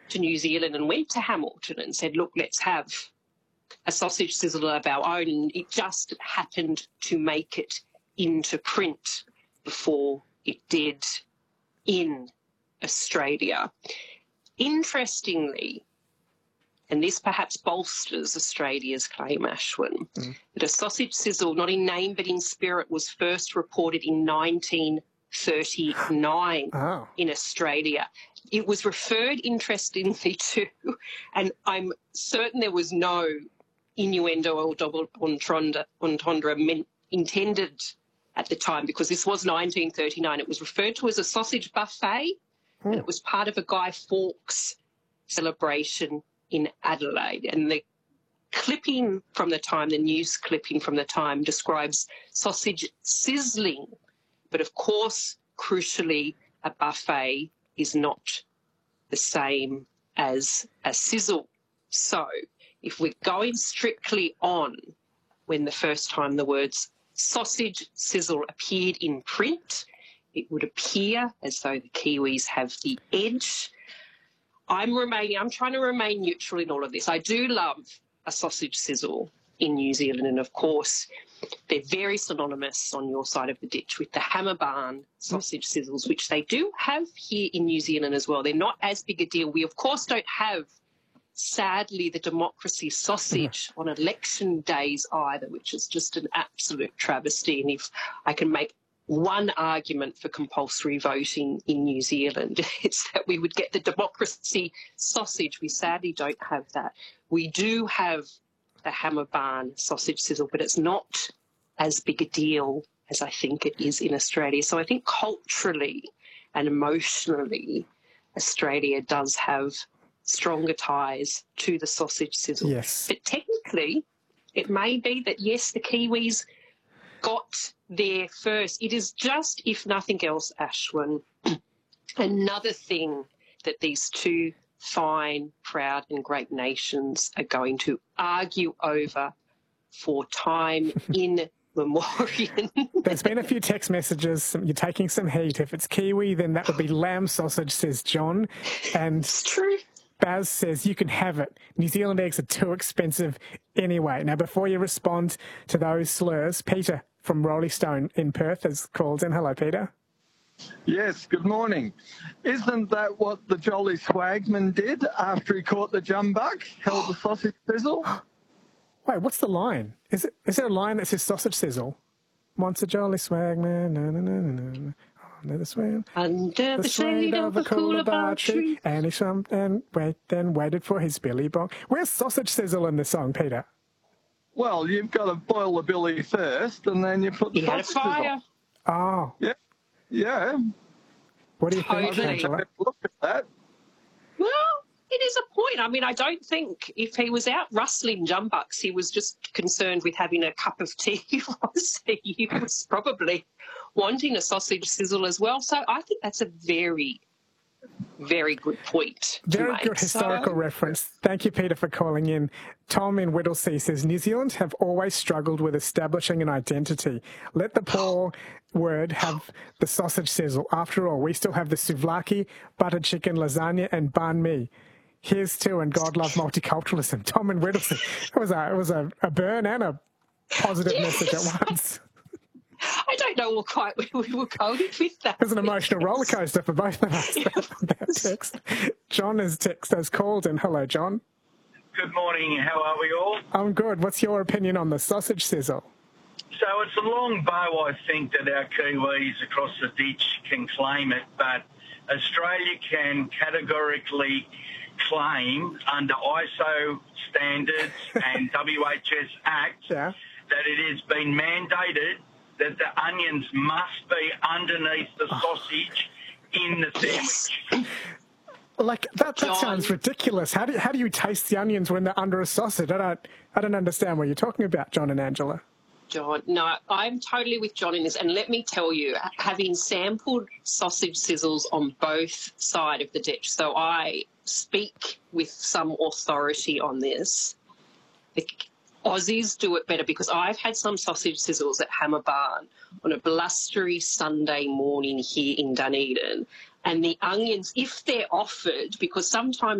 to New Zealand and went to Hamilton and said, look, let's have a sausage sizzle of our own. And it just happened to make it into print before it did in Australia. Interestingly, and this perhaps bolsters Australia's claim, Ashwin, that a sausage sizzle, not in name but in spirit, was first reported in 1939 in Australia. It was referred, interestingly, to, and I'm certain there was no innuendo or double entendre intended at the time, because this was 1939. It was referred to as a sausage buffet, and it was part of a Guy Fawkes celebration in Adelaide. And the clipping from the time, the news clipping from the time, describes sausage sizzling. But of course, crucially, a buffet is not the same as a sizzle. So if we're going strictly on when the first time the words sausage sizzle appeared in print, it would appear as though the Kiwis have the edge. I'm trying to remain neutral in all of this. I do love a sausage sizzle in New Zealand, and of course they're very synonymous on your side of the ditch with the Hammer Barn sausage sizzles, which they do have here in New Zealand as well. They're not as big a deal. We, of course, don't have, sadly, the democracy sausage on election days either, which is just an absolute travesty. And if I can make one argument for compulsory voting in New Zealand, it's that we would get the democracy sausage. We sadly don't have that. We do have the Hammer Barn sausage sizzle, but it's not as big a deal as I think it is in Australia. So I think culturally and emotionally, Australia does have stronger ties to the sausage sizzle. Yes. But technically, it may be that, yes, the Kiwis got there first. It is just, if nothing else, Ashwin, another thing that these two fine, proud and great nations are going to argue over for time in memoriam. There's been a few text messages. You're taking some heat. If it's Kiwi, then that would be lamb sausage, says John. And it's true. Baz says you can have it. New Zealand eggs are too expensive anyway. Now, before you respond to those slurs, Peter from Rolling Stone in Perth has called in. Hello, Peter. Yes, good morning. Isn't that what the Jolly Swagman did after he caught the jumbuck, held the sausage sizzle? Wait, what's the line? Is there a line that says sausage sizzle? Once a Jolly Swagman, na na na na na. Under the swing, under the shade of a coolabah tree, and he then waited for his billy bong. Where's sausage sizzle in the song, Peter? Well, you've got to boil the billy first, and then you put the sausage sizzle. Oh, yeah. What do you think, Angela? Look at that. Well, it is a point. I mean, I don't think if he was out rustling jumbucks, he was just concerned with having a cup of tea, was he? He was probably wanting a sausage sizzle as well. So I think that's a very, very good point. Very good historical reference. Thank you, Peter, for calling in. Tom in Whittlesea says, New Zealand have always struggled with establishing an identity. Let the poor word have the sausage sizzle. After all, we still have the souvlaki, buttered chicken, lasagna and banh mi. Here's to, and God love multiculturalism. Tom in Whittlesea. It was a burn and a positive message at once. I don't know quite where we were going with that. It was an emotional roller coaster for both of us. That text. John has called in. Hello, John. Good morning. How are we all? I'm good. What's your opinion on the sausage sizzle? So it's a long bow, I think, that our Kiwis across the ditch can claim it, but Australia can categorically claim under ISO standards and WHS Act that it has been mandated that the onions must be underneath the sausage in the sandwich. Like that sounds ridiculous. How do you taste the onions when they're under a sausage? I don't understand what you're talking about, John and Angela. John, no, I'm totally with John in this. And let me tell you, having sampled sausage sizzles on both sides of the ditch, so I speak with some authority on this. The Aussies do it better because I've had some sausage sizzles at Hammer Barn on a blustery Sunday morning here in Dunedin. And the onions, if they're offered, because sometimes